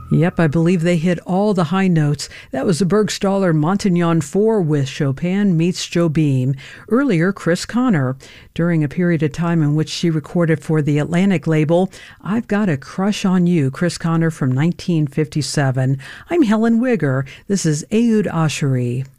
Yep, I believe they hit all the high notes. That was the Bergstaller Montignon 4 with Chopin Meets Jobim. Earlier, Chris Connor. During a period of time in which she recorded for the Atlantic label, I've Got a Crush on You, Chris Connor from 1957. I'm Helen Wigger. This is Ehud Asheri.